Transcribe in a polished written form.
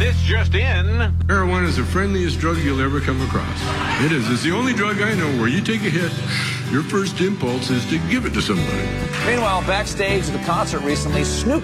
This just in. Marijuana is the friendliest drug you'll ever come across. It is. It's the only drug I know where you take a hit, your first impulse is to give it to somebody. Meanwhile, backstage at the concert recently, Snoop